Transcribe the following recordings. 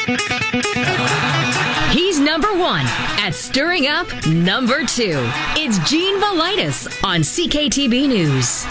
He's number one at stirring up number two. It's Gene Valitis on CKTB News.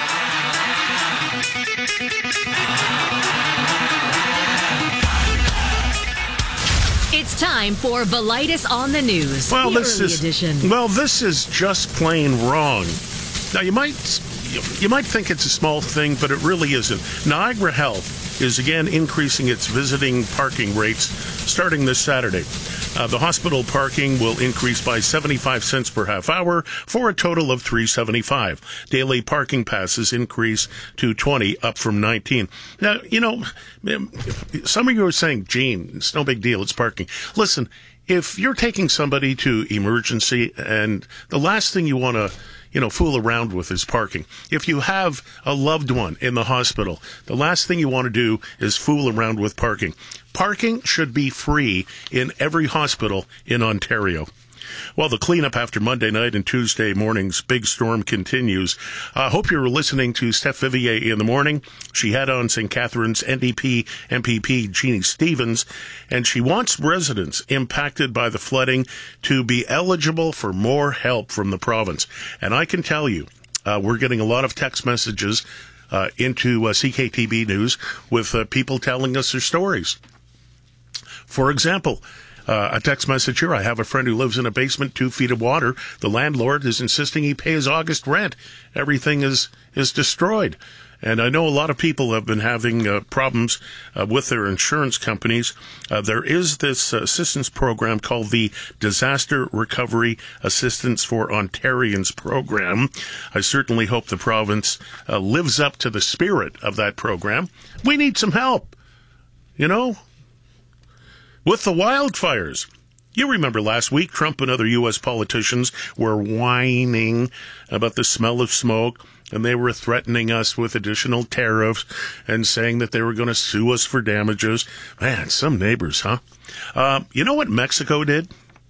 It's time for Valitis on the News. Well, this is just plain wrong. Now, you might think it's a small thing, but it really isn't. Niagara Health is again increasing its visiting parking rates starting this Saturday. The hospital parking will increase by 75 cents per half hour for a total of $3.75. Daily parking passes increase to 20, up from 19. Now, some of you are saying, Gene, it's no big deal, it's parking. Listen, if you're taking somebody to emergency and the last thing you want to fool around with is parking. If you have a loved one in the hospital, the last thing you want to do is fool around with parking. Parking should be free in every hospital in Ontario. Well, the cleanup after Monday night and Tuesday morning's big storm continues. I hope you're listening to Steph Vivier in the morning. She had on St. Catharines NDP MPP Jeannie Stevens, and she wants residents impacted by the flooding to be eligible for more help from the province. And I can tell you, we're getting a lot of text messages into CKTB News with people telling us their stories. For example, a text message here. I have a friend who lives in a basement, 2 feet of water. The landlord is insisting he pay his August rent. Everything is destroyed. And I know a lot of people have been having problems with their insurance companies. There is this assistance program called the Disaster Recovery Assistance for Ontarians program. I certainly hope the province lives up to the spirit of that program. We need some help, with the wildfires. You remember last week, Trump and other U.S. politicians were whining about the smell of smoke, and they were threatening us with additional tariffs and saying that they were going to sue us for damages. Man, some neighbors, huh? You know what Mexico did?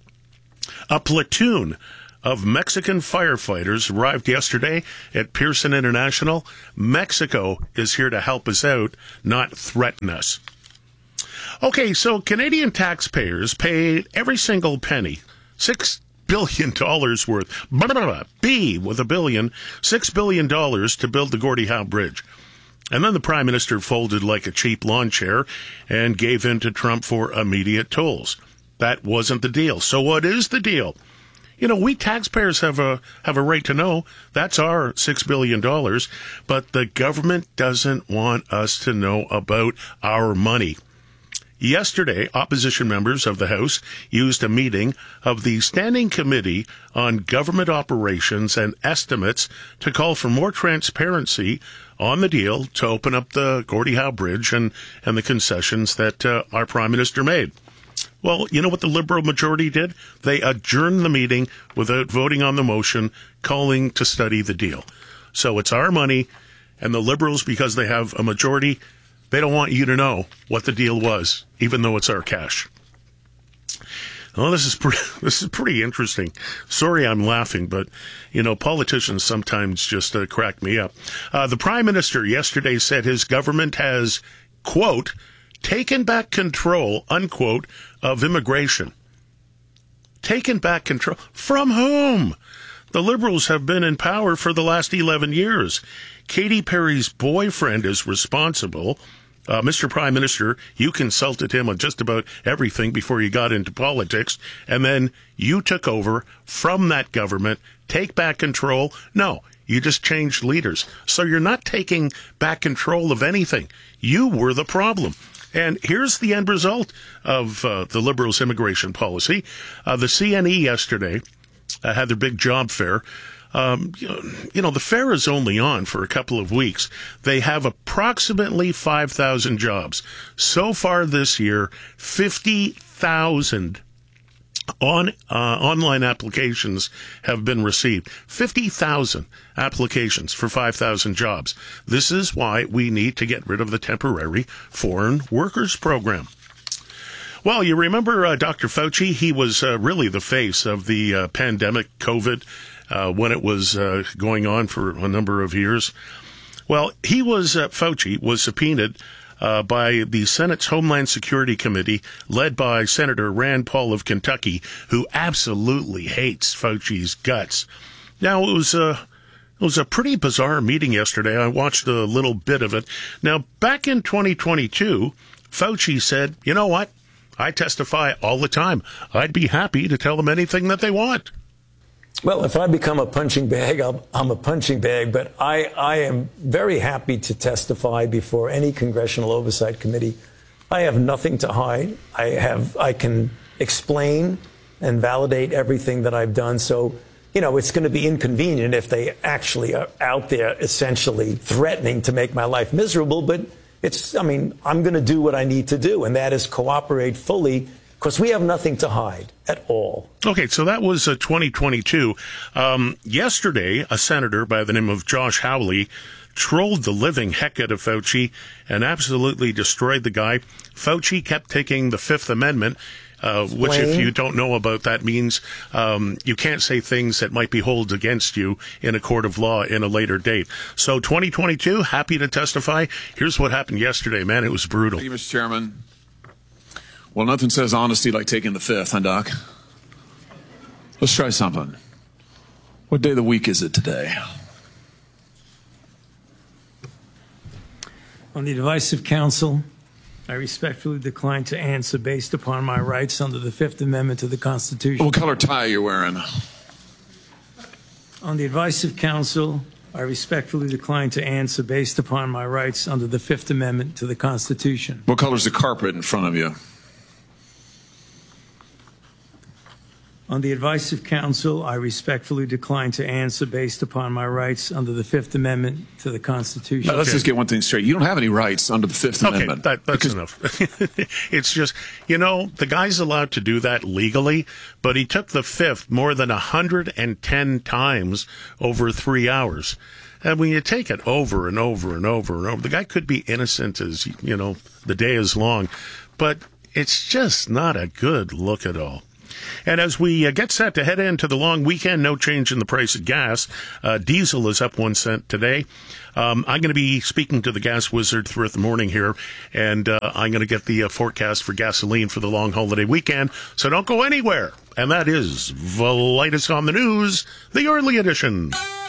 A platoon of Mexican firefighters arrived yesterday at Pearson International. Mexico is here to help us out, not threaten us. Okay, so Canadian taxpayers paid every single penny, $6 billion worth, B with a billion, $6 billion to build the Gordie Howe Bridge. And then the Prime Minister folded like a cheap lawn chair and gave in to Trump for immediate tolls. That wasn't the deal. So what is the deal? We taxpayers have a right to know. That's our $6 billion. But the government doesn't want us to know about our money. Yesterday, opposition members of the House used a meeting of the Standing Committee on Government Operations and Estimates to call for more transparency on the deal to open up the Gordie Howe Bridge and the concessions that our Prime Minister made. Well, you know what the Liberal majority did? They adjourned the meeting without voting on the motion, calling to study the deal. So it's our money, and the Liberals, because they have a majority, they don't want you to know what the deal was, even though it's our cash. Oh, this is pretty interesting. Sorry I'm laughing, but, politicians sometimes just crack me up. The Prime Minister yesterday said his government has, quote, taken back control, unquote, of immigration. Taken back control? From whom? The Liberals have been in power for the last 11 years. Katy Perry's boyfriend is responsible. Mr. Prime Minister, you consulted him on just about everything before you got into politics, and then you took over from that government. Take back control? No, you just changed leaders. So you're not taking back control of anything. You were the problem. And here's the end result of the Liberals' immigration policy. The CNE yesterday had their big job fair. The fair is only on for a couple of weeks. They have approximately 5,000 jobs. So far this year, 50,000 online applications have been received. 50,000 applications for 5,000 jobs. This is why we need to get rid of the temporary foreign workers program. Well, you remember Dr. Fauci? He was really the face of the pandemic, COVID, when it was going on for a number of years. Well, Fauci was subpoenaed by the Senate's Homeland Security Committee, led by Senator Rand Paul of Kentucky, who absolutely hates Fauci's guts. Now, it was a pretty bizarre meeting yesterday. I watched a little bit of it. Now, back in 2022, Fauci said, you know what? I testify all the time. I'd be happy to tell them anything that they want. Well, if I become a punching bag, I'm a punching bag, but I am very happy to testify before any Congressional Oversight Committee. I have nothing to hide. I can explain and validate everything that I've done. So, it's going to be inconvenient if they actually are out there essentially threatening to make my life miserable, but I'm going to do what I need to do, and that is cooperate fully, because we have nothing to hide at all. Okay, so that was 2022. Yesterday, a senator by the name of Josh Hawley trolled the living heck out of Fauci and absolutely destroyed the guy. Fauci kept taking the Fifth Amendment, which, if you don't know about that, means you can't say things that might be held against you in a court of law in a later date. So 2022, happy to testify. Here's what happened yesterday, man. It was brutal. Thank you, Mr. Chairman. Well, nothing says honesty like taking the Fifth, huh, Doc? Let's try something. What day of the week is it today? On the advice of counsel, I respectfully decline to answer based upon my rights under the Fifth Amendment to the Constitution. What color tie are you wearing? On the advice of counsel, I respectfully decline to answer based upon my rights under the Fifth Amendment to the Constitution. What color's the carpet in front of you? On the advice of counsel, I respectfully decline to answer based upon my rights under the Fifth Amendment to the Constitution. Now, let's just get one thing straight. You don't have any rights under the Fifth Amendment. Okay, that's enough. It's just, the guy's allowed to do that legally, but he took the Fifth more than 110 times over 3 hours. And when you take it over and over and over and over, the guy could be innocent as, the day is long, but it's just not a good look at all. And as we get set to head into the long weekend, no change in the price of gas. Diesel is up 1 cent today. I'm going to be speaking to the gas wizard throughout the morning here, and I'm going to get the forecast for gasoline for the long holiday weekend. So don't go anywhere. And that is Velitis on the News, the early edition.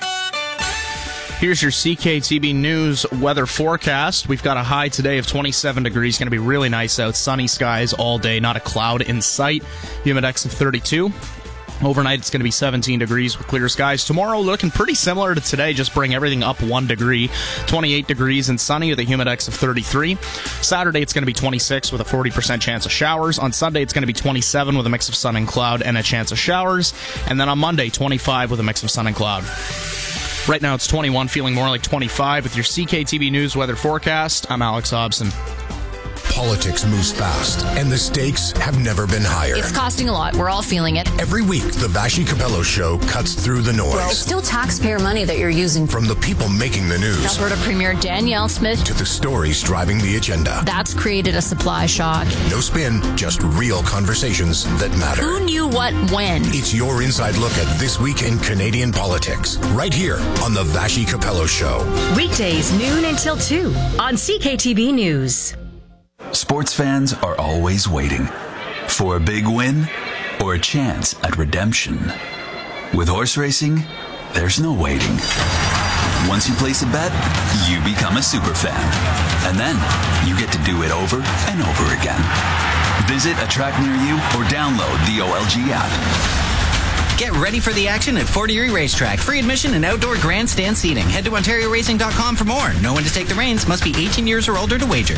Here's your CKTB News weather forecast. We've got a high today of 27 degrees. Going to be really nice out. Sunny skies all day. Not a cloud in sight. Humidex of 32. Overnight, it's going to be 17 degrees with clear skies. Tomorrow, looking pretty similar to today. Just bring everything up 1 degree. 28 degrees and sunny with a humidex of 33. Saturday, it's going to be 26 with a 40% chance of showers. On Sunday, it's going to be 27 with a mix of sun and cloud and a chance of showers. And then on Monday, 25 with a mix of sun and cloud. Right now it's 21, feeling more like 25 with your CKTB News weather forecast. I'm Alex Hobson. Politics moves fast, and the stakes have never been higher. It's costing a lot. We're all feeling it. Every week, the Vashi Capello Show cuts through the noise. Well, it's still taxpayer money that you're using. From the people making the news. Alberta Premier Danielle Smith. To the stories driving the agenda. That's created a supply shock. No spin, just real conversations that matter. Who knew what when? It's your inside look at this week in Canadian politics. Right here on the Vashi Capello Show. Weekdays, noon until 2 on CKTB News. Sports fans are always waiting for a big win or a chance at redemption. With horse racing, there's no waiting. Once you place a bet, you become a super fan. And then you get to do it over and over again. Visit a track near you or download the OLG app. Get ready for the action at Fort Erie Racetrack. Free admission and outdoor grandstand seating. Head to OntarioRacing.com for more. Know when to take the reins. Must be 18 years or older to wager.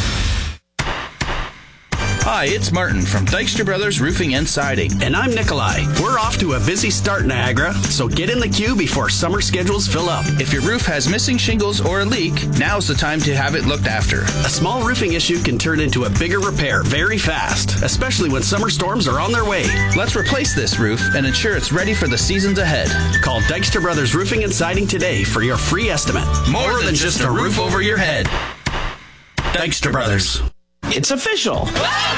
Hi, it's Martin from Dykstra Brothers Roofing and Siding. And I'm Nikolai. We're off to a busy start, Niagara, so get in the queue before summer schedules fill up. If your roof has missing shingles or a leak, now's the time to have it looked after. A small roofing issue can turn into a bigger repair very fast, especially when summer storms are on their way. Let's replace this roof and ensure it's ready for the seasons ahead. Call Dykstra Brothers Roofing and Siding today for your free estimate. More than just a roof over your head. Dykstra Brothers. It's official!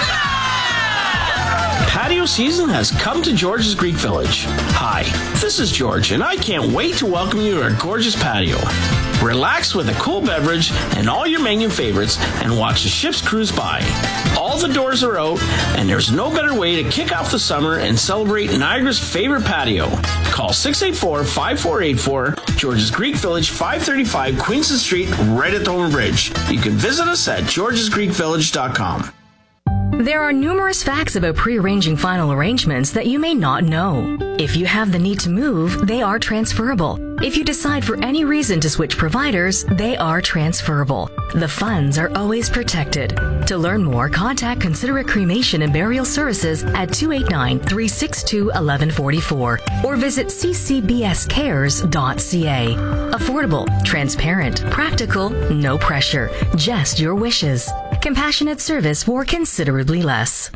Patio season has come to George's Greek Village. Hi, this is George, and I can't wait to welcome you to our gorgeous patio. Relax with a cool beverage and all your menu favorites and watch the ships cruise by. All the doors are out, and there's no better way to kick off the summer and celebrate Niagara's favorite patio. Call 684-5484, George's Greek Village, 535 Queenston Street, right at Thornton Bridge. You can visit us at georgesgreekvillage.com. There are numerous facts about pre-arranging final arrangements that you may not know. If you have the need to move, they are transferable. If you decide for any reason to switch providers, they are transferable. The funds are always protected. To learn more, contact Considerate Cremation and Burial Services at 289-362-1144 or visit ccbscares.ca. Affordable, transparent, practical, no pressure, just your wishes. Compassionate service for considerably less.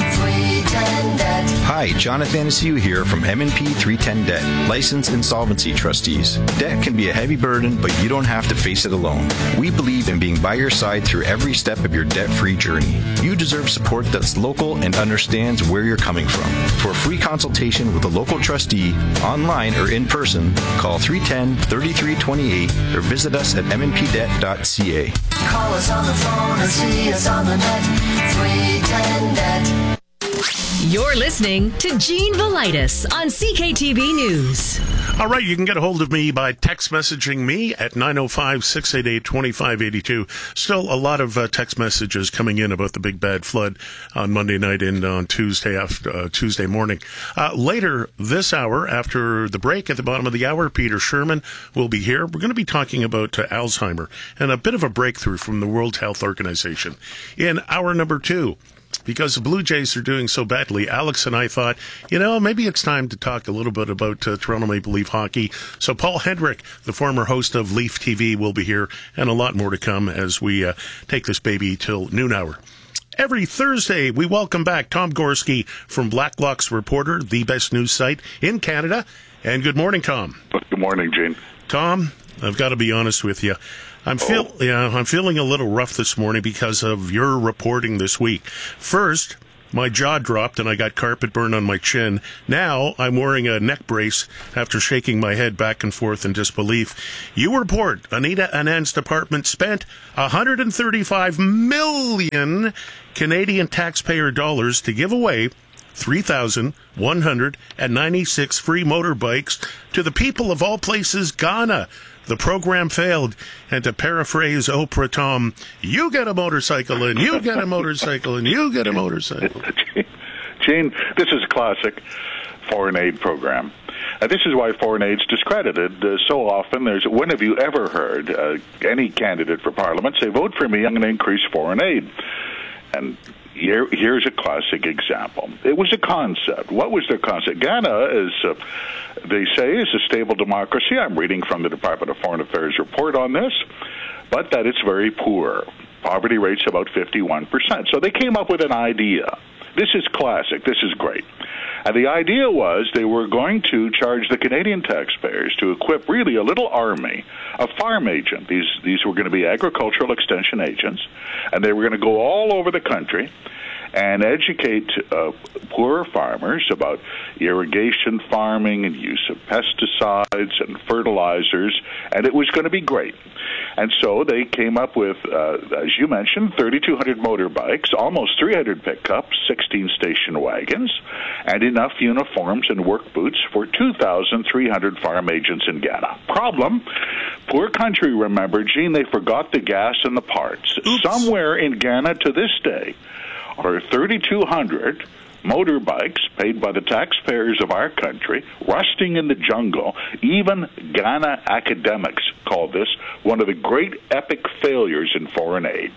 Hi, Jonathan Anastasia here from M&P 310 Debt, licensed insolvency trustees. Debt can be a heavy burden, but you don't have to face it alone. We believe in being by your side through every step of your debt-free journey. You deserve support that's local and understands where you're coming from. For a free consultation with a local trustee, online or in person, call 310-3328 or visit us at mnpdebt.ca. Call us on the phone or see us on the net. 310 Debt. You're listening to Gene Velitis on CKTB News. All right, you can get a hold of me by text messaging me at 905-688-2582. Still a lot of text messages coming in about the big bad flood on Monday night and on Tuesday morning. Later this hour, after the break at the bottom of the hour, Peter Sherman will be here. We're going to be talking about Alzheimer and a bit of a breakthrough from the World Health Organization. In hour number 2, because the Blue Jays are doing so badly, Alex and I thought, maybe it's time to talk a little bit about Toronto Maple Leaf hockey. So Paul Hendrick, the former host of Leaf TV, will be here, and a lot more to come as we take this baby till noon hour. Every Thursday, we welcome back Tom Gorski from Blacklock's Reporter, the best news site in Canada. And good morning, Tom. Good morning, Gene. Tom, I've got to be honest with you. I'm feeling a little rough this morning because of your reporting this week. First, my jaw dropped and I got carpet burn on my chin. Now I'm wearing a neck brace after shaking my head back and forth in disbelief. You report Anita Anand's department spent $135 million Canadian taxpayer dollars to give away 3,196 free motorbikes to the people of all places, Ghana. The program failed, and to paraphrase Oprah, Tom, you get a motorcycle, and you get a motorcycle, and you get a motorcycle. Gene, this is a classic foreign aid program. This is why foreign aid's discredited so often. When have you ever heard any candidate for parliament say, vote for me, I'm going to increase foreign aid? And here's a classic example. It was a concept. What was their concept? Ghana is, they say, is a stable democracy. I'm reading from the Department of Foreign Affairs report on this, but that it's very poor. Poverty rate's about 51%. So they came up with an idea. This is classic. This is great. And the idea was they were going to charge the Canadian taxpayers to equip really a little army of farm agents. These were going to be agricultural extension agents, and they were going to go all over the country and educate poorer farmers about irrigation farming and use of pesticides and fertilizers, and it was going to be great. And so they came up with, as you mentioned, 3,200 motorbikes, almost 300 pickups, 16 station wagons, and enough uniforms and work boots for 2,300 farm agents in Ghana. Problem, poor country, remember, Gene, they forgot the gas and the parts. Oops. Somewhere in Ghana to this day are 3,200 motorbikes paid by the taxpayers of our country, rusting in the jungle. Even Ghana academics call this one of the great epic failures in foreign aid.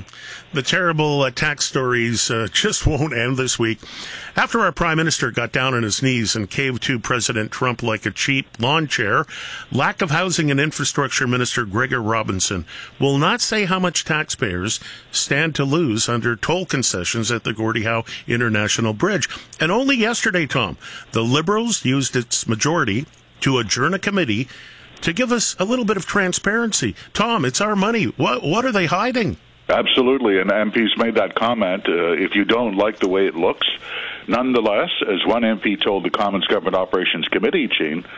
The terrible tax stories just won't end this week. After our Prime Minister got down on his knees and caved to President Trump like a cheap lawn chair, Lack of Housing and Infrastructure Minister Gregor Robinson will not say how much taxpayers stand to lose under toll concessions at the Gordie Howe International Bridge. And only yesterday, Tom, the Liberals used its majority to adjourn a committee to give us a little bit of transparency. Tom, it's our money. What are they hiding? Absolutely, and MPs made that comment. If you don't like the way it looks, nonetheless, as one MP told the Commons Government Operations Committee, Gene,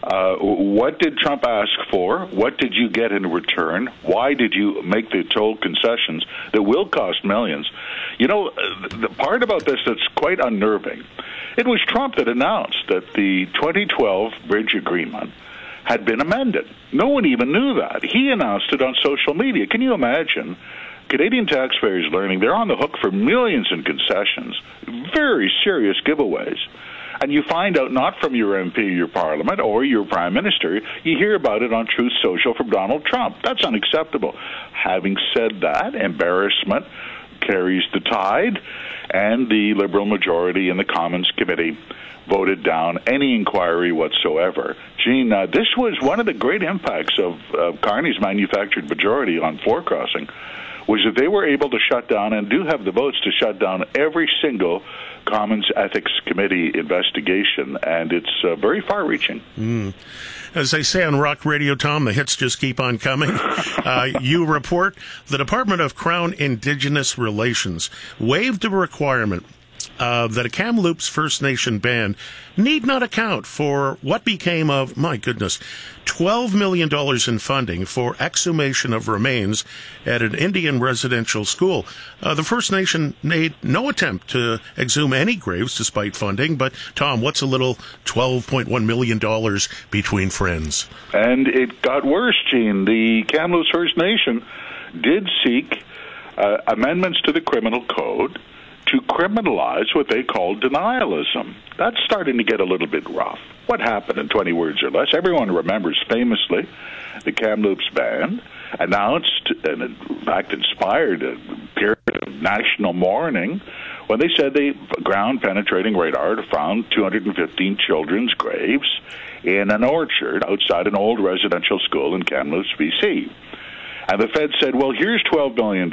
What did Trump ask for? What did you get in return? Why did you make the toll concessions that will cost millions? You know, the part about this that's quite unnerving, it was Trump that announced that the 2012 bridge agreement had been amended. No one even knew that. He announced it on social media. Can you imagine Canadian taxpayers learning they're on the hook for millions in concessions, very serious giveaways, and you find out not from your MP, your parliament, or your prime minister, you hear about it on Truth Social from Donald Trump. That's unacceptable. Having said that, embarrassment carries the tide, and the Liberal majority in the Commons Committee voted down any inquiry whatsoever. Gene, this was one of the great impacts of Carney's manufactured majority on floor crossing, was that they were able to shut down, and do have the votes to shut down, every single Commons Ethics Committee investigation, and it's very far-reaching. As they say on Rock Radio, Tom, the hits just keep on coming. You report the Department of Crown Indigenous Relations waived a requirement that a Kamloops First Nation band need not account for what became of, my goodness, $12 million in funding for exhumation of remains at an Indian residential school. The First Nation made no attempt to exhume any graves despite funding, but Tom, what's a little $12.1 million between friends? And it got worse, Gene. The Kamloops First Nation did seek amendments to the criminal code to criminalize what they call denialism. That's starting to get a little bit rough. What happened in 20 words or less? Everyone remembers famously the Kamloops Band announced, and in fact inspired, a period of national mourning when they said the ground-penetrating radar found 215 children's graves in an orchard outside an old residential school in Kamloops, BC. And the Fed said, well, here's $12 million.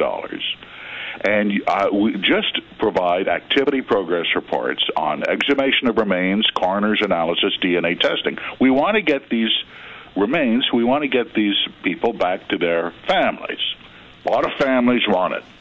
And we just provide activity progress reports on exhumation of remains, coroner's analysis, DNA testing. We want to get these remains, we want to get these people back to their families. A lot of families want it.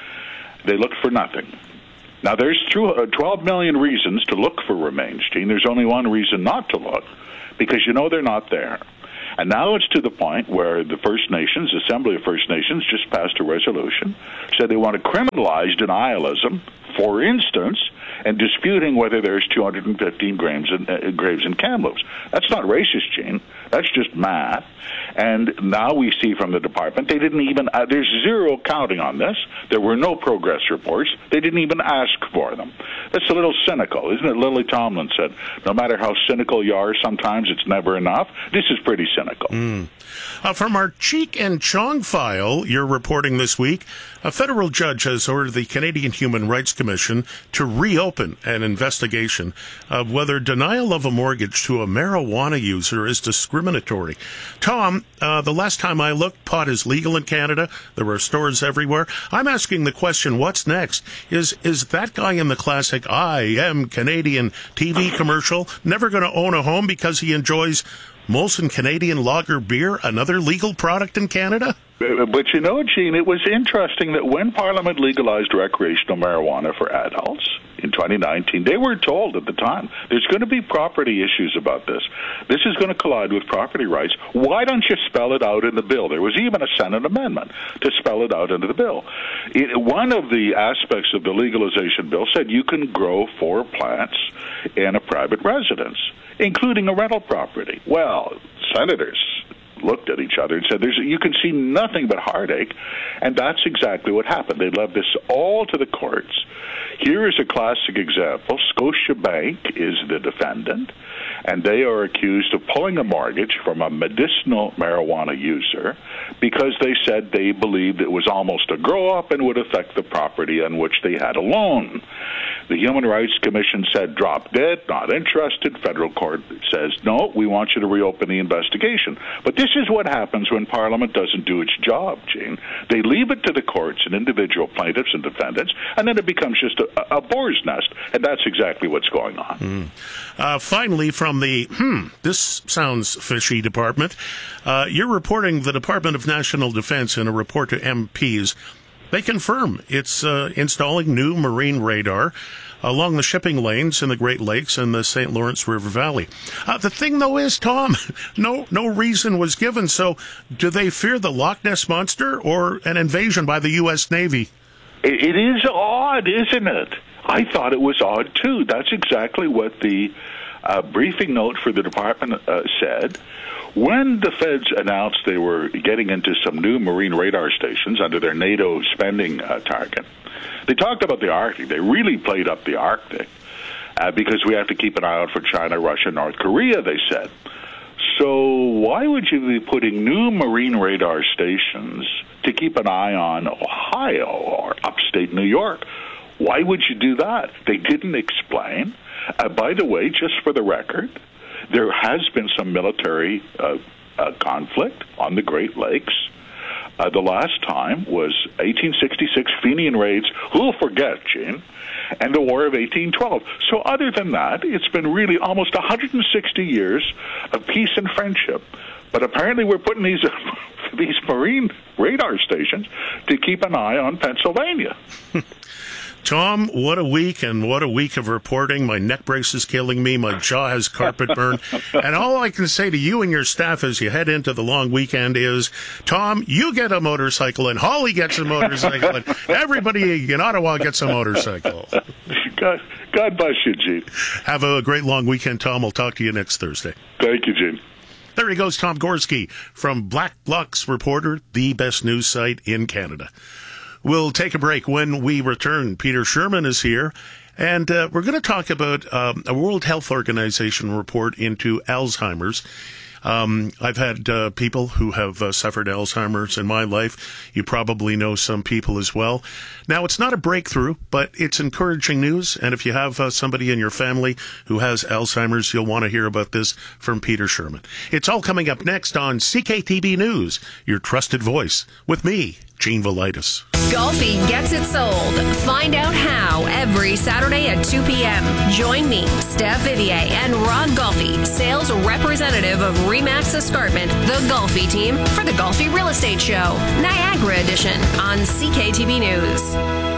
They look for nothing. Now, there's 12 million reasons to look for remains, Gene. There's only one reason not to look, because you know they're not there. And now it's to the point where the First Nations, Assembly of First Nations, just passed a resolution, said they want to criminalize denialism, for instance, and disputing whether there's 215 graves in Kamloops. That's not racist, Gene. That's just math. And now we see from the department, they didn't even, there's zero counting on this. There were no progress reports. They didn't even ask for them. That's a little cynical, isn't it? Lily Tomlin said, no matter how cynical you are, sometimes it's never enough. This is pretty cynical. From our Cheek and Chong file, you're reporting this week, a federal judge has ordered the Canadian Human Rights Commission to reopen an investigation of whether denial of a mortgage to a marijuana user is discriminatory. Tom, the last time I looked, pot is legal in Canada. There are stores everywhere. I'm asking the question, what's next? Is that guy in the classic I Am Canadian TV commercial never going to own a home because he enjoys Molson Canadian Lager beer, another legal product in Canada? But you know, Gene, it was interesting that when Parliament legalized recreational marijuana for adults in 2019, they were told at the time, there's going to be property issues about this. This is going to collide with property rights. Why don't you spell it out in the bill? There was even a Senate amendment to spell it out into the bill. One of the aspects of the legalization bill said you can grow 4 plants in a private residence, including a rental property. Well, senators looked at each other and said, you can see nothing but heartache, and that's exactly what happened. They left this all to the courts. Here is a classic example. Scotiabank is the defendant, and they are accused of pulling a mortgage from a medicinal marijuana user because they said they believed it was almost a grow-up and would affect the property on which they had a loan. The Human Rights Commission said, drop dead, not interested. Federal court says, no, we want you to reopen the investigation. But this is what happens when Parliament doesn't do its job, Gene. They leave it to the courts and individual plaintiffs and defendants, and then it becomes just a boar's nest. And that's exactly what's going on. Finally, from the, this sounds fishy department, you're reporting the Department of National Defense in a report to MPs They confirm it's installing new marine radar along the shipping lanes in the Great Lakes and the St. Lawrence River Valley. The thing, though, is, Tom, no reason was given. So do they fear the Loch Ness Monster or an invasion by the U.S. Navy? It is odd, isn't it? I thought it was odd, too. That's exactly what the briefing note for the department said. When the feds announced they were getting into some new marine radar stations under their NATO spending target, they talked about the Arctic. They really played up the Arctic because we have to keep an eye out for China, Russia, North Korea, they said. So why would you be putting new marine radar stations to keep an eye on Ohio or upstate New York? Why would you do that? They didn't explain. By the way, just for the record, there has been some military conflict on the Great Lakes. The last time was 1866 Fenian raids. Who'll forget, Gene? And the War of 1812. So other than that, it's been really almost 160 years of peace and friendship. But apparently we're putting these marine radar stations to keep an eye on Pennsylvania. Tom, what a week, and what a week of reporting. My neck brace is killing me. My jaw has carpet burn. And all I can say to you and your staff as you head into the long weekend is, Tom, you get a motorcycle, and Holly gets a motorcycle, and everybody in Ottawa gets a motorcycle. God bless you, Gene. Have a great long weekend, Tom. We'll talk to you next Thursday. Thank you, Gene. There he goes, Tom Gorski from Black Box Reporter, the best news site in Canada. We'll take a break. When we return, Peter Sherman is here, and we're going to talk about a World Health Organization report into Alzheimer's. I've had people who have suffered Alzheimer's in my life. You probably know some people as well. Now, it's not a breakthrough, but it's encouraging news. And if you have somebody in your family who has Alzheimer's, you'll want to hear about this from Peter Sherman. It's all coming up next on CKTB News, your trusted voice, with me, Gene Velitis. Golfi gets it sold. Find out how every Saturday at 2 p.m. Join me, Steph Vivier, and Ron Golfi, sales representative of Remax Escarpment, the Golfi team, for the Golfi Real Estate Show, Niagara Edition, on CKTB News.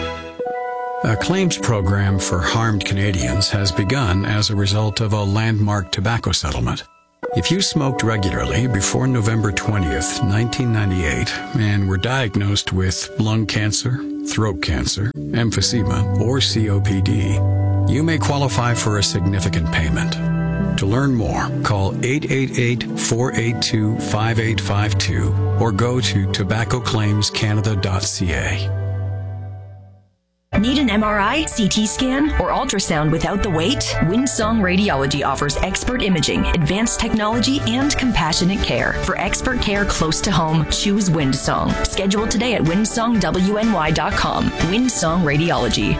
A claims program for harmed Canadians has begun as a result of a landmark tobacco settlement. If you smoked regularly before November 20th, 1998, and were diagnosed with lung cancer, throat cancer, emphysema, or COPD, you may qualify for a significant payment. To learn more, call 888-482-5852 or go to tobaccoclaimscanada.ca. Need an MRI, CT scan, or ultrasound without the wait? Windsong Radiology offers expert imaging, advanced technology, and compassionate care. For expert care close to home, choose Windsong. Schedule today at windsongwny.com. Windsong Radiology.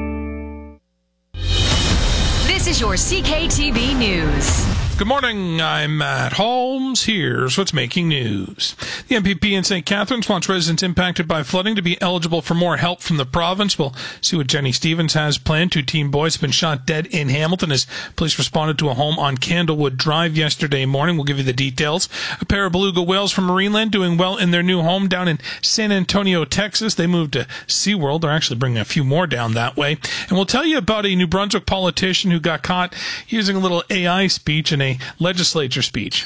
This is your CKTB News. Good morning, I'm Matt Holmes. Here's what's making news. The MPP in St. Catharines wants residents impacted by flooding to be eligible for more help from the province. We'll see what Jenny Stevens has planned. 2 teen boys have been shot dead in Hamilton as police responded to a home on Candlewood Drive yesterday morning. We'll give you the details. A pair of beluga whales from Marineland doing well in their new home down in San Antonio, Texas. They moved to SeaWorld. They're actually bringing a few more down that way. And we'll tell you about a New Brunswick politician who got caught using a little AI speech in a legislature speech.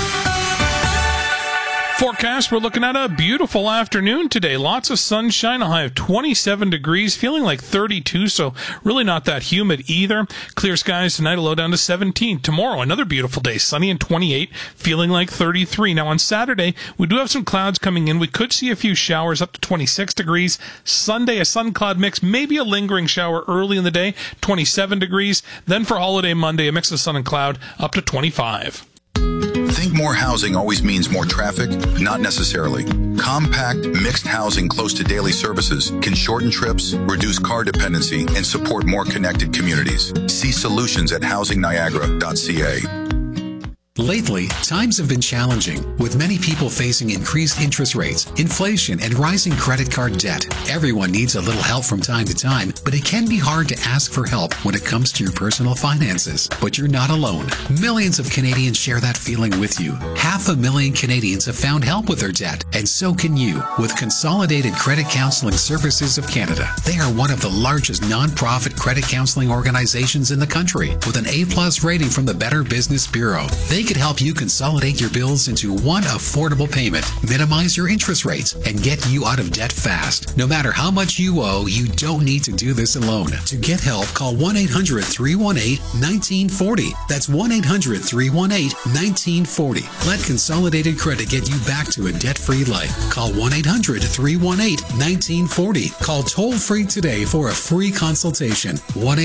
Forecast, we're looking at a beautiful afternoon today. Lots of sunshine, a high of 27 degrees, feeling like 32, so really not that humid either. Clear skies tonight, a low down to 17. Tomorrow, another beautiful day, sunny and 28, feeling like 33. Now on Saturday, we do have some clouds coming in. We could see a few showers up to 26 degrees. Sunday, a sun-cloud mix, maybe a lingering shower early in the day, 27 degrees. Then for holiday Monday, a mix of sun and cloud up to 25. Think more housing always means more traffic? Not necessarily. Compact, mixed housing close to daily services can shorten trips, reduce car dependency, and support more connected communities. See solutions at housingniagara.ca. Lately, times have been challenging, with many people facing increased interest rates, inflation, and rising credit card debt. Everyone needs a little help from time to time, but it can be hard to ask for help when it comes to your personal finances. But you're not alone. Millions of Canadians share that feeling with you. 500,000 Canadians have found help with their debt, and so can you, with Consolidated Credit Counseling Services of Canada. They are one of the largest non-profit credit counseling organizations in the country, with an A+ rating from the Better Business Bureau. They could help you consolidate your bills into one affordable payment, minimize your interest rates, and get you out of debt fast. No matter how much you owe, you don't need to do this alone. To get help, call 1-800-318-1940. That's 1-800-318-1940. Let Consolidated Credit get you back to a debt-free life. Call 1-800-318-1940. Call toll-free today for a free consultation.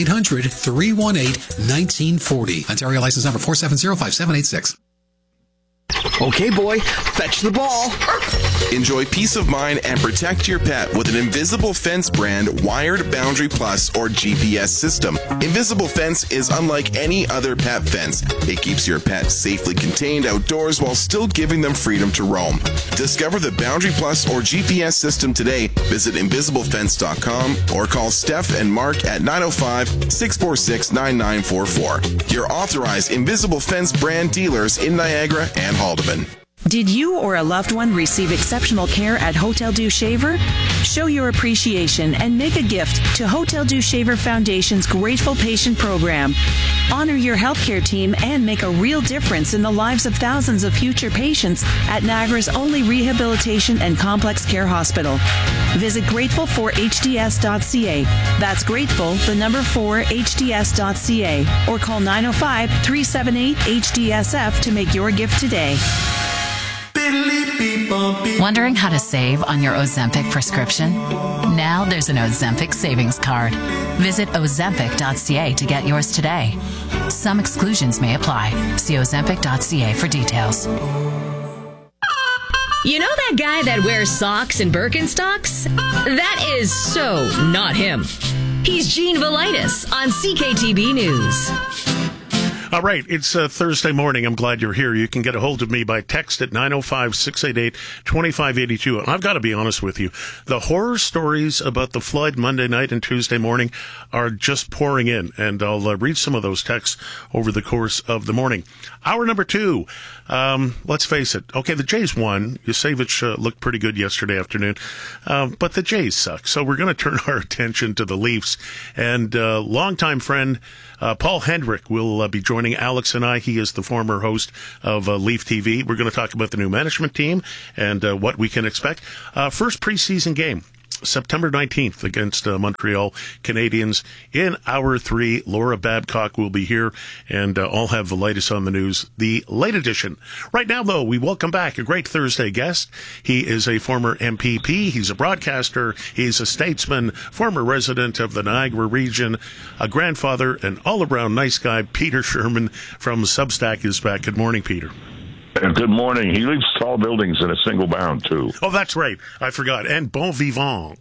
1-800-318-1940. Ontario license number 4705786. Okay, boy, fetch the ball. Enjoy peace of mind and protect your pet with an Invisible Fence brand wired Boundary Plus or GPS system. Invisible Fence is unlike any other pet fence. It keeps your pet safely contained outdoors while still giving them freedom to roam. Discover the Boundary Plus or GPS system today. Visit invisiblefence.com or call Steph and Mark at 905-646-9944. Your authorized Invisible Fence brand dealers in Niagara and Haldeman. Did you or a loved one receive exceptional care at Hotel Dieu Shaver? Show your appreciation and make a gift to Hotel Dieu Shaver Foundation's Grateful Patient Program. Honor your healthcare team and make a real difference in the lives of thousands of future patients at Niagara's only rehabilitation and complex care hospital. Visit grateful4hds.ca. That's grateful, the number 4hds.ca, or call 905-378-HDSF to make your gift today. Wondering how to save on your Ozempic prescription? Now there's an Ozempic savings card. Visit ozempic.ca to get yours today. Some exclusions may apply. See ozempic.ca for details. You know that guy that wears socks and Birkenstocks? That is so not him. He's Gene Velitis on CKTB News. All right, it's Thursday morning. I'm glad you're here. You can get a hold of me by text at 905-688-2582. And I've got to be honest with you. The horror stories about the flood Monday night and Tuesday morning are just pouring in. And I'll read some of those texts over the course of the morning. Hour number 2. Let's face it. Okay, the Jays won. Yusevich looked pretty good yesterday afternoon. But the Jays suck. So we're going to turn our attention to the Leafs. And longtime friend Paul Hendrick will be joining Alex and I. He is the former host of Leaf TV. We're going to talk about the new management team and what we can expect. First preseason game, September 19th against Montreal Canadiens in Hour 3. Laura Babcock will be here, and I'll have the latest on the news, the late edition. Right now, though, we welcome back a great Thursday guest. He is a former MPP. He's a broadcaster. He's a statesman, former resident of the Niagara region, a grandfather, an all-around nice guy. Peter Sherman from Substack is back. Good morning, Peter. Good morning. He leaps tall buildings in a single bound, too. Oh, that's right. I forgot. And bon vivant.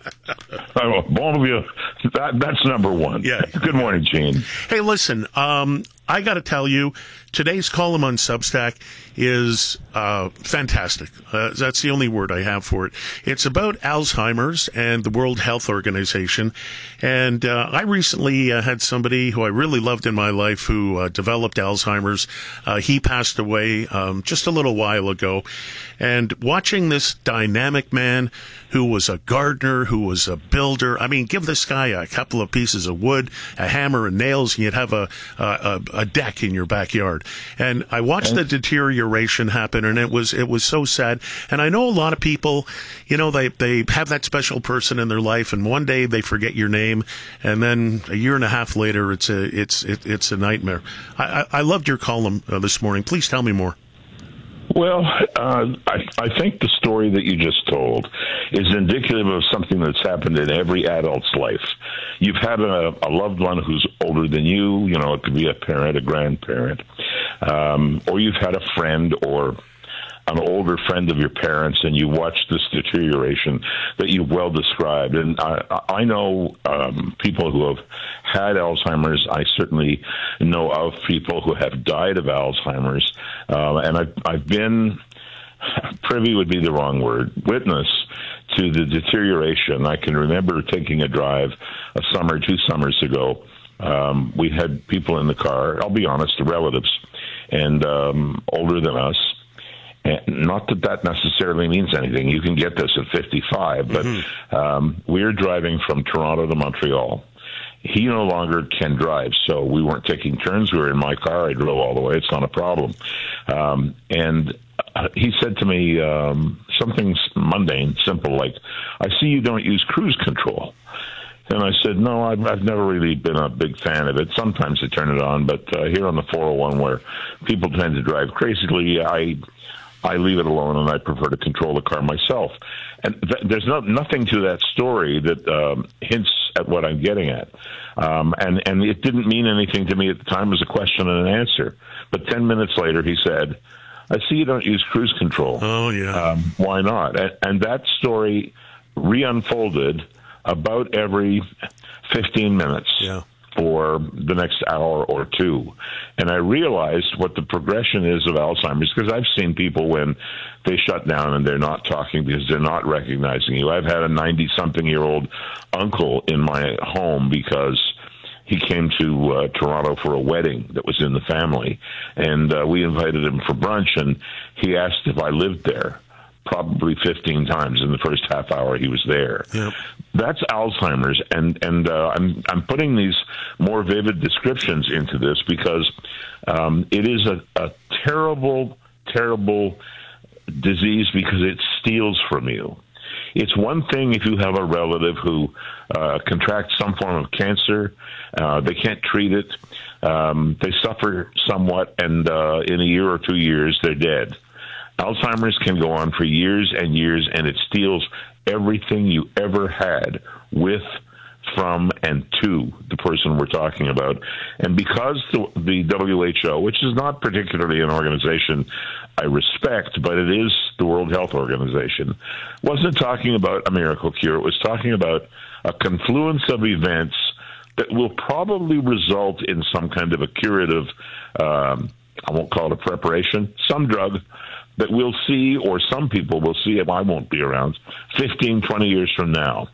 Bon vivant. That's number one. Yeah. Good morning, Gene. Hey, listen, I got to tell you, today's column on Substack is fantastic. That's the only word I have for it. It's about Alzheimer's and the World Health Organization. And I recently had somebody who I really loved in my life who developed Alzheimer's. He passed away just a little while ago. And watching this dynamic man who was a gardener, who was a builder, I mean, give this guy a couple of pieces of wood, a hammer and nails, and you'd have a deck in your backyard. And I watched the deterioration happen, and it was so sad. And I know a lot of people, you know, they have that special person in their life, and one day they forget your name, and then a year and a half later, it's a nightmare. I loved your column this morning. Please tell me more. Well, I think the story that you just told is indicative of something that's happened in every adult's life. You've had a loved one who's older than you. You know, it could be a parent, a grandparent, or you've had a friend or an older friend of your parents and you watch this deterioration that you've well described. And I know people who have had Alzheimer's. I certainly know of people who have died of Alzheimer's. And I've been, privy would be the wrong word, witness to the deterioration. I can remember taking a drive a summer, 2 summers ago. We had people in the car, I'll be honest, relatives, and older than us. And not that necessarily means anything. You can get this at 55, but we're driving from Toronto to Montreal. He no longer can drive, so we weren't taking turns. We were in my car. I drove all the way. It's not a problem. And he said to me something mundane, simple, like, I see you don't use cruise control. And I said, no, I've never really been a big fan of it. Sometimes I turn it on, but here on the 401 where people tend to drive crazily, I leave it alone, and I prefer to control the car myself. And there's nothing to that story that hints at what I'm getting at. And it didn't mean anything to me at the time. It was a question and an answer. But 10 minutes later, he said, I see you don't use cruise control. Oh, yeah. Why not? And that story re-unfolded about every 15 minutes. Yeah. For the next hour or two. And I realized what the progression is of Alzheimer's, because I've seen people when they shut down and they're not talking because they're not recognizing you. I've had a 90-something-year-old uncle in my home because he came to Toronto for a wedding that was in the family. And we invited him for brunch, and he asked if I lived there. Probably 15 times in the first half hour he was there. Yep. That's Alzheimer's, and I'm putting these more vivid descriptions into this because it is a terrible, terrible disease because it steals from you. It's one thing if you have a relative who contracts some form of cancer, they can't treat it, they suffer somewhat, and in a year or 2 years they're dead. Alzheimer's can go on for years and years, and it steals everything you ever had with, from, and to the person we're talking about. And because the WHO, which is not particularly an organization I respect, but it is the World Health Organization, wasn't talking about a miracle cure. It was talking about a confluence of events that will probably result in some kind of a curative, I won't call it a preparation, some drug that we'll see, or some people will see if I won't be around, 15, 20 years from now.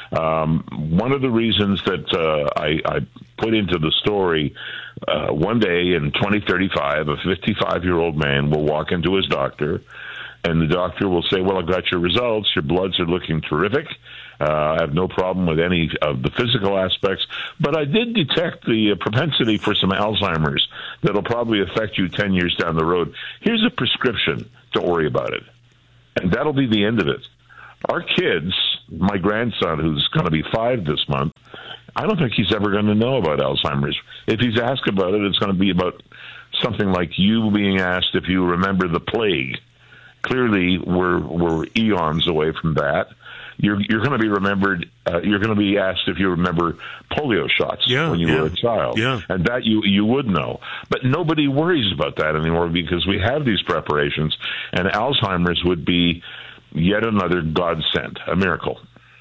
One of the reasons that I put into the story, one day in 2035, a 55-year-old man will walk into his doctor, and the doctor will say, well, I've got your results. Your bloods are looking terrific. I have no problem with any of the physical aspects, but I did detect the propensity for some Alzheimer's that'll probably affect you 10 years down the road. Here's a prescription. Don't worry about it. And that'll be the end of it. Our kids, my grandson, who's going to be 5 this month, I don't think he's ever going to know about Alzheimer's. If he's asked about it, it's going to be about something like you being asked if you remember the plague. Clearly, we're eons away from that. You're going to be remembered. You're going to be asked if you remember polio shots when you were a child, and that you would know. But nobody worries about that anymore because we have these preparations, and Alzheimer's would be yet another godsend, a miracle.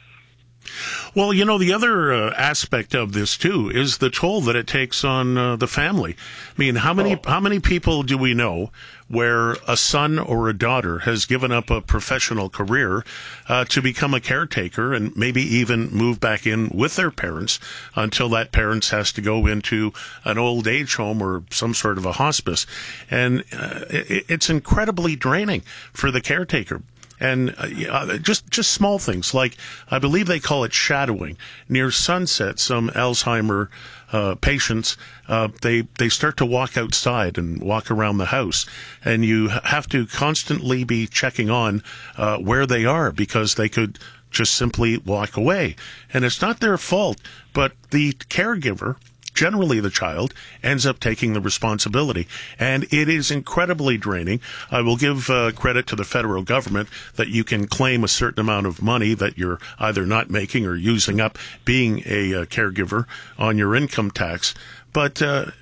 Well, you know, the other aspect of this, too, is the toll that it takes on the family. I mean, how many people do we know where a son or a daughter has given up a professional career to become a caretaker and maybe even move back in with their parents until that parents has to go into an old age home or some sort of a hospice? And it's incredibly draining for the caretaker. And just small things like, I believe they call it shadowing. Near sunset, some Alzheimer patients, they start to walk outside and walk around the house, and you have to constantly be checking on where they are because they could just simply walk away. And it's not their fault, but the caregiver generally the child, ends up taking the responsibility. And it is incredibly draining. I will give credit to the federal government that you can claim a certain amount of money that you're either not making or using up being a caregiver on your income tax. But,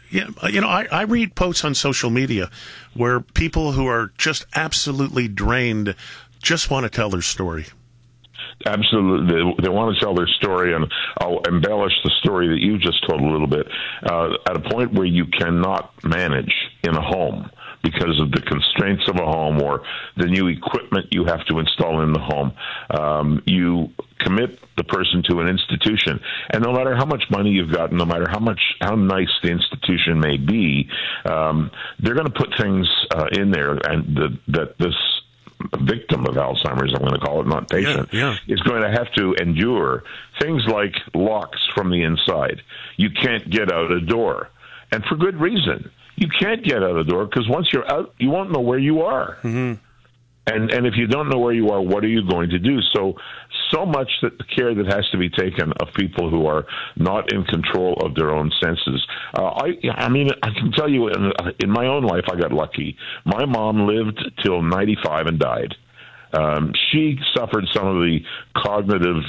I read posts on social media where people who are just absolutely drained just want to tell their story. Absolutely. They want to tell their story, and I'll embellish the story that you just told a little bit. At a point where you cannot manage in a home because of the constraints of a home or the new equipment you have to install in the home, you commit the person to an institution, and no matter how much money you've got, no matter how nice the institution may be, they're going to put things in there, and that this victim of Alzheimer's, I'm going to call it, not patient, is going to have to endure things like locks from the inside. You can't get out a door, and for good reason. You can't get out a door because once you're out, you won't know where you are. Mm-hmm. And if you don't know where you are, what are you going to do? So much that the care that has to be taken of people who are not in control of their own senses. I can tell you in my own life, I got lucky. My mom lived till 95 and died. She suffered some of the cognitive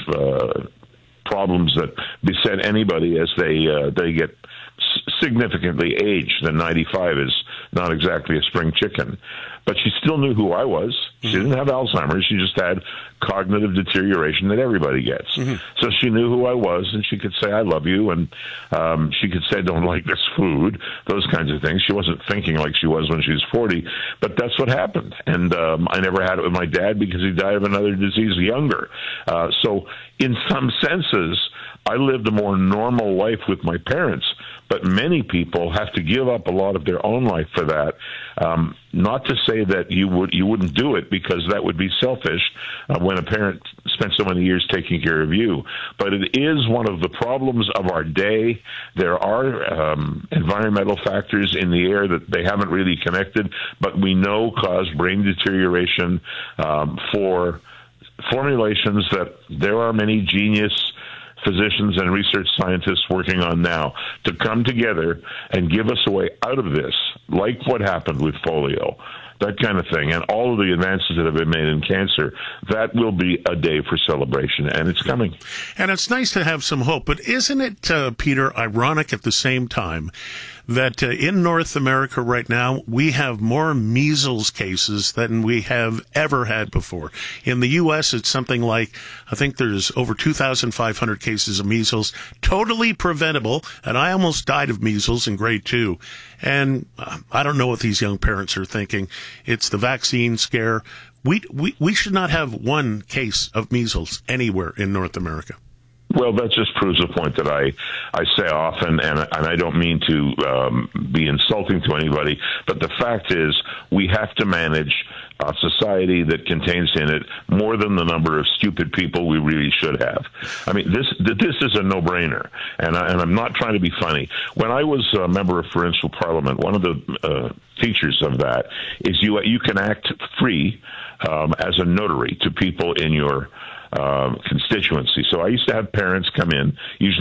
problems that beset anybody as they get significantly aged, and 95 is not exactly a spring chicken. But she still knew who I was. She didn't have Alzheimer's. She just had cognitive deterioration that everybody gets. Mm-hmm. So she knew who I was, and she could say, I love you, and she could say, I don't like this food, those kinds of things. She wasn't thinking like she was when she was 40, but that's what happened. And I never had it with my dad because he died of another disease younger. So in some senses, I lived a more normal life with my parents, but many people have to give up a lot of their own life for that. Not to say that you wouldn't do it, because that would be selfish when a parent spent so many years taking care of you. But it is one of the problems of our day. There are environmental factors in the air that they haven't really connected, but we know cause brain deterioration for formulations that there are many genius physicians and research scientists working on now to come together and give us a way out of this, like what happened with polio, that kind of thing, and all of the advances that have been made in cancer. That will be a day for celebration, and it's coming. And it's nice to have some hope, but isn't it, Peter, ironic at the same time that in North America right now, we have more measles cases than we have ever had before. In the U.S., it's something like, I think there's over 2,500 cases of measles, totally preventable, and I almost died of measles in grade 2. And I don't know what these young parents are thinking. It's the vaccine scare. We should not have one case of measles anywhere in North America. Well, that just proves a point that I say often, and I don't mean to be insulting to anybody, but the fact is we have to manage a society that contains in it more than the number of stupid people we really should have. I mean, this is a no-brainer, and I'm not trying to be funny. When I was a member of provincial parliament, one of the features of that is you can act free as a notary to people in your constituency. So I used to have parents come in, usually